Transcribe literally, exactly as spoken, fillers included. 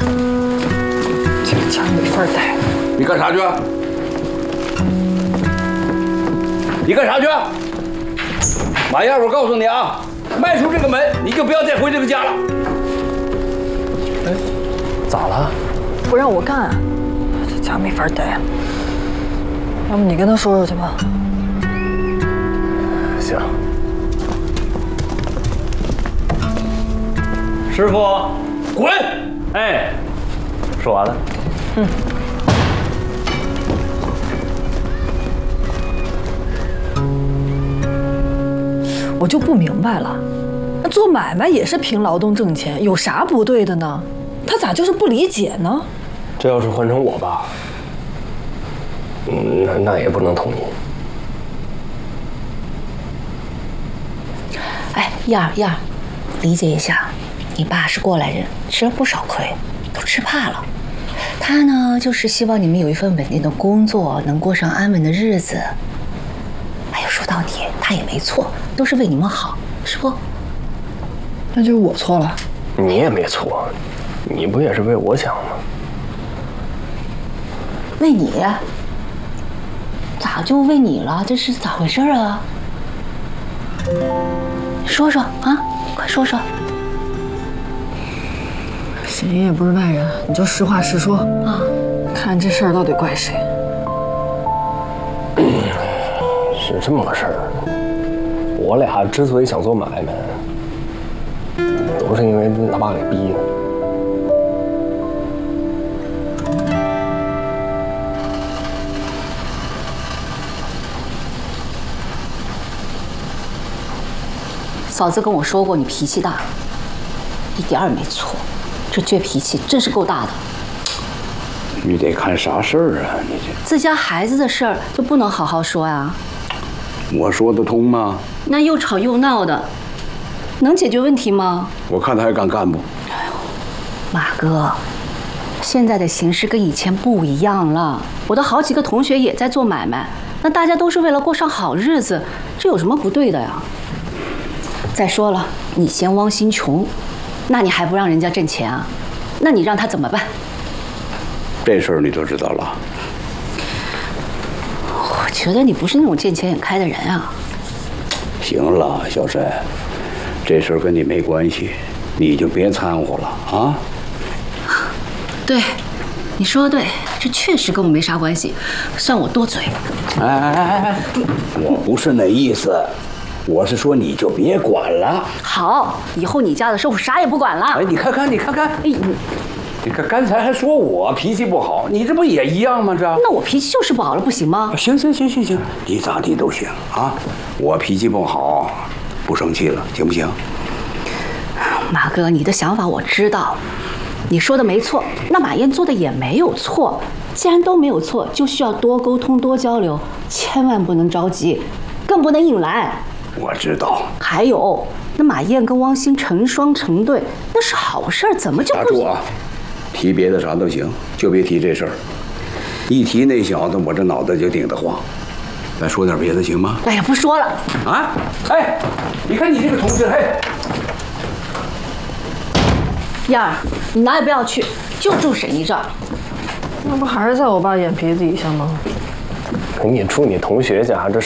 这个家没法待。 你干啥去？你干啥去？马燕，我告诉你啊，迈出这个门，你就不要再回这个家了。 哎，咋了？ 不让我干，这家没法待。要不你跟他说说去吧。 行。师傅， 滚！ 哎，说完了。 嗯。我就不明白了，那做买卖也是凭劳动挣钱，有啥不对的呢？他咋就是不理解呢？ 这要是换成我吧，嗯，那那也不能同意。 哎，燕儿燕儿，理解一下，你爸是过来人，吃了不少亏，都吃怕了。他呢，就是希望你们有一份稳定的工作，能过上安稳的日子。哎呦，说到底，他也没错，都是为你们好，是不？ 那就是我错了。 你也没错，你不也是为我想吗？ 为你？咋就为你了？这是咋回事啊？说说啊，快说说。 沈爷也不是外人，你就实话实说啊，看这事儿到底怪谁？ 是这么个事儿，我俩之所以想做买卖，都是因为他爸给逼的。 嫂子跟我说过，你脾气大，一点儿也没错，这倔脾气真是够大的。 你得看啥事儿啊？你这自家孩子的事儿就不能好好说呀？ 我说得通吗？ 那又吵又闹的，能解决问题吗？ 我看他还敢干不？ 马哥，现在的形势跟以前不一样了。我的好几个同学也在做买卖，那大家都是为了过上好日子，这有什么不对的呀？再说了，你嫌汪鑫穷，那你还不让人家挣钱啊？那你让他怎么办？ 这事儿你都知道了。 我觉得你不是那种见钱眼开的人啊。 行了，小沈，这事儿跟你没关系，你就别掺和了啊。 对，你说的对，这确实跟我没啥关系，算我多嘴。 哎哎哎哎，我不是那意思，我是说你就别管了。 好，以后你家的事我啥也不管了。 哎，你看看，你看看，哎，你你看刚才还说我脾气不好，你这不也一样吗？这那我脾气就是不好了，不行吗？ 行行行行行，你咋地都行啊。我脾气不好，不生气了，行不行？ 马哥，你的想法我知道，你说的没错，那马燕做的也没有错。既然都没有错，就需要多沟通、多交流，千万不能着急，更不能硬来。 我知道。 还有，那马燕跟汪鑫成双成对，那是好事儿，怎么就不？ 打住啊！提别的啥都行，就别提这事儿。一提那小子，我这脑袋就顶得慌。再说点别的行吗？ 哎呀，不说了。 啊！哎，你看你这个同志，嘿。 燕儿，你哪也不要去，就住沈姨这儿。 那不还是在我爸眼皮子底下吗？ 可你住你同学家，这